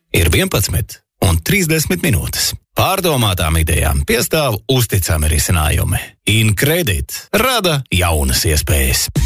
ir 11:30 minūtes. Pārdomātām idejām piestāv uzticami risinājumi. InCredit rada jaunas iespējas.